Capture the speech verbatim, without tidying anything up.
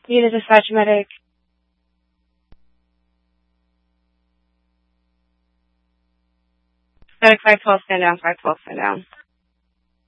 Need a dispatch medic. Medic five twelve, stand down, five twelve, stand down.